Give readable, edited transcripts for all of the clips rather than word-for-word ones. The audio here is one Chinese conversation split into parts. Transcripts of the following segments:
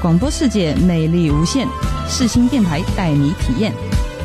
广播世界魅力无限，世新电台带你体验。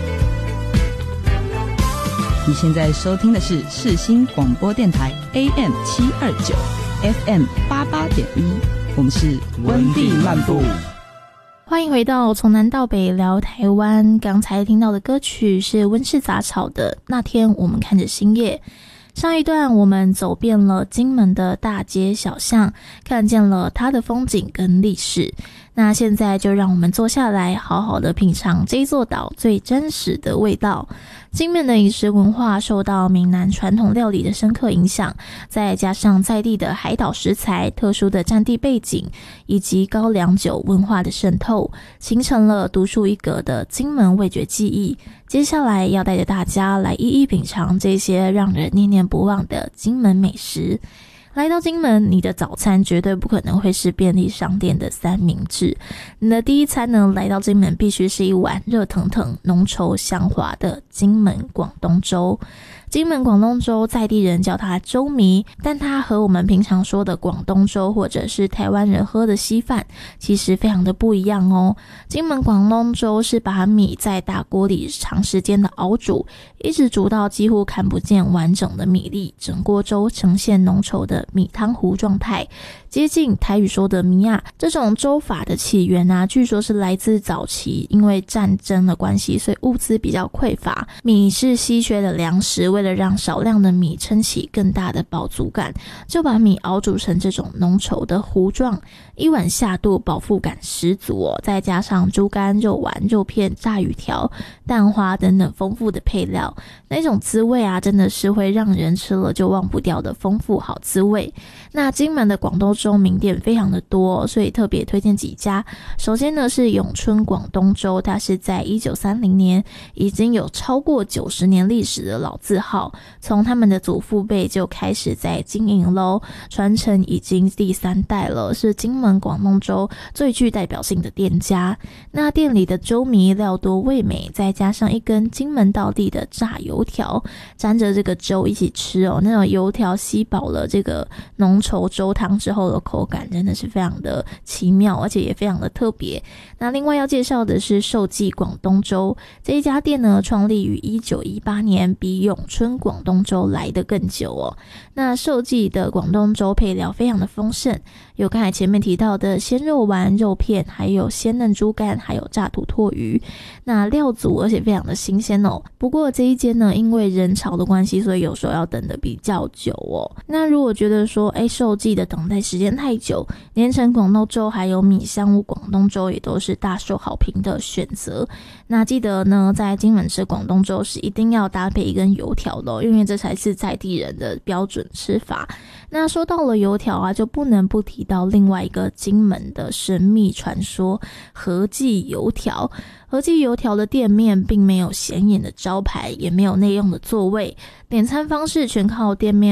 你现在收听的是世新广播电台 AM 729 FM 88.1，我们是温蒂漫步。 欢迎回到从南到北聊台湾。刚才听到的歌曲是温室杂草的《那天我们看着星夜》。上一段我们走遍了金门的大街小巷，看见了它的风景跟历史。那现在就让我们坐下来好好的品尝这座岛最真实的味道。金门的饮食文化受到闽南传统料理的深刻影响，再加上在地的海岛食材、特殊的战地背景以及高粱酒文化的渗透，形成了独树一格的金门味觉记忆。接下来要带着大家来一一品尝这些让人念念不忘的金门美食。来到金门，你的早餐绝对不可能会是便利商店的三明治，你的第一餐呢，来到金门必须是一碗热腾腾、浓稠香滑的金门广东粥。金门广东粥在地人叫它粥糜，但它和我们平常说的广东粥或者是台湾人喝的稀饭其实非常的不一样哦。金门广东粥是把米在大锅里长时间的熬煮，一直煮到几乎看不见完整的米粒，整锅粥呈现浓稠的米汤糊状态，接近台语说的米亚。这种粥法的起源啊，据说是来自早期因为战争的关系，所以物资比较匮乏，米是稀缺的粮食，为了让少量的米撑起更大的饱足感，就把米熬煮成这种浓稠的糊状，一碗下肚，饱腹感十足哦。再加上猪肝、肉丸、肉片、炸鱼条、蛋花等等丰富的配料，那种滋味啊，真的是会让人吃了就忘不掉的丰富好滋味。那金门的广东粥名店非常的多，所以特别推荐几家。首先呢是永春广东粥，它是在1930年，已经有超过90年历史的老字号，从他们的祖父辈就开始在经营咯，传承已经第3代了，是金门广东粥最具代表性的店家。那店里的粥糜料多味美，再加上一根金门道地的炸油条，沾着这个粥一起吃哦，那种油条吸饱了这个浓稠粥汤之后的口感真的是非常的奇妙，而且也非常的特别。那另外要介绍的是寿记广东粥，这一家店呢创立于1918年，比永春广东粥来得更久哦。那寿记的广东粥配料非常的丰盛，有刚才前面提到的鲜肉丸、肉片，还有鲜嫩猪肝，还有炸土鳜鱼，那料足而且非常的新鲜哦。不过这一间呢，因为人潮的关系，所以有时候要等的比较久哦。那如果觉得说寿记的等待时间太久，连城广东粥还有米香屋广东粥也都是大受好评的选择。那记得呢，在金门吃广东粥是一定要搭配一根油条的哦，因为这才是在地人的标准吃法。那说到了油条啊，就不能不提到另外一个金门的神秘传说——和记油条。和记油条的店面并没有显眼的招牌，也没有内用的座位，点餐方式全靠店面